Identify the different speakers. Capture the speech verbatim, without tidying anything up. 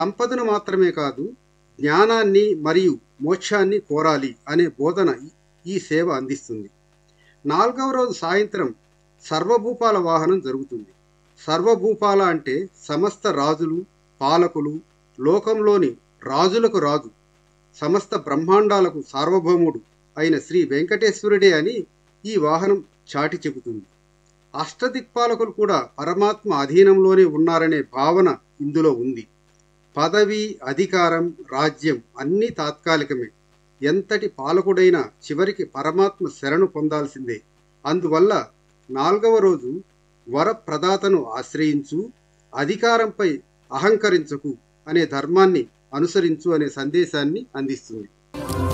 Speaker 1: సంపదను మాత్రమే కాదు, జ్ఞానాన్ని మరియు మోక్షాన్ని కోరాలి అనే బోధన ఈ సేవ అందిస్తుంది. నాలుగవ రోజు సాయంత్రం సర్వభూపాల వాహనం జరుగుతుంది. సర్వభూపాల అంటే సమస్త రాజులు, పాలకులు, లోకంలోని రాజులకు రాజు, సమస్త బ్రహ్మాండాలకు సార్వభౌముడు అయిన శ్రీ వెంకటేశ్వరుడే అని ఈ వాహనం చాటి చెబుతుంది. అష్టదిక్పాలకులు కూడా పరమాత్మ అధీనంలోనే ఉన్నారనే భావన ఇందులో ఉంది. పదవి, అధికారం, రాజ్యం అన్నీ తాత్కాలికమే. ఎంతటి పాలకుడైనా చివరికి పరమాత్మ శరణు పొందాల్సిందే. అందువల్ల నాలుగవ రోజు వరప్రదాతను ఆశ్రయించు, అధికారంపై అహంకరించకు అనే ధర్మాన్ని అనుసరించు అనే సందేశాన్ని అందిస్తుంది.